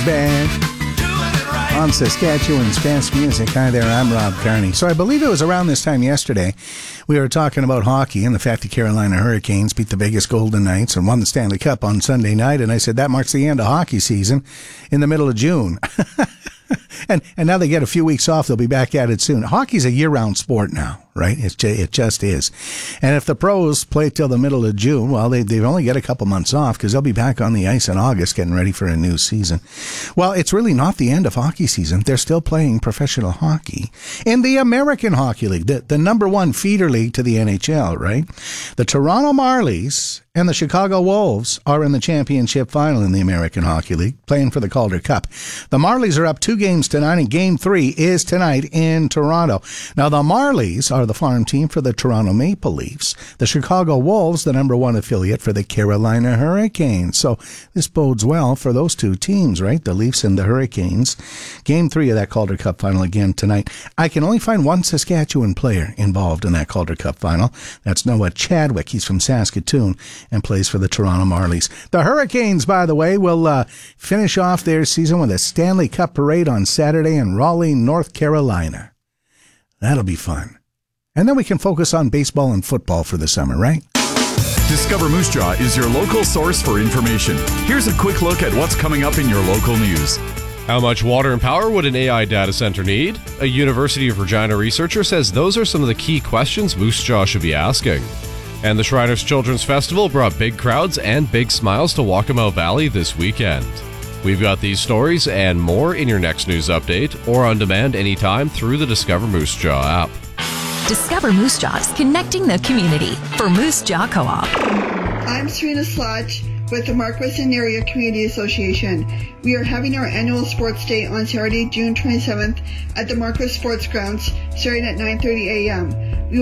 Brothers Band on Saskatchewan's Best Music. Hi there, I'm Rob Carney. So I believe it was around this time yesterday we were talking about hockey and the fact the Carolina Hurricanes beat the Vegas Golden Knights and won the Stanley Cup on Sunday night, and I said that marks the end of hockey season in the middle of June. And now they get a few weeks off. They'll be back at it soon. Hockey's a year-round sport now, right? It just is. And if the pros play till the middle of June, well, they've only got a couple months off because they'll be back on the ice in August getting ready for a new season. Well, it's really not the end of hockey season. They're still playing professional hockey in the American Hockey League, the number one feeder league to the NHL, right? The Toronto Marlies and the Chicago Wolves are in the championship final in the American Hockey League, playing for the Calder Cup. The Marlies are up 2 games tonight, and Game 3 is tonight in Toronto. Now, the Marlies are the farm team for the Toronto Maple Leafs. The Chicago Wolves, the number one affiliate for the Carolina Hurricanes. So this bodes well for those two teams, right? The Leafs and the Hurricanes. Game 3 of that Calder Cup final again tonight. I can only find one Saskatchewan player involved in that Calder Cup final. That's Noah Chadwick. He's from Saskatoon and plays for the Toronto Marlies. The Hurricanes, by the way, will finish off their season with a Stanley Cup parade on Saturday in Raleigh, North Carolina. That'll be fun. And then we can focus on baseball and football for the summer, right? Discover Moose Jaw is your local source for information. Here's a quick look at what's coming up in your local news. How much water and power would an AI data center need? A University of Regina researcher says those are some of the key questions Moose Jaw should be asking. And the Shriners Children's Festival brought big crowds and big smiles to Waccamaw Valley this weekend. We've got these stories and more in your next news update or on demand anytime through the Discover Moose Jaw app. Discover Moose Jaws, connecting the community for Moose Jaw Co-op. I'm Serena Slotch with the Marquessing Area Community Association. We are having our annual sports day on Saturday, June 27th at the Marquess Sports Grounds, starting at 9:30 a.m.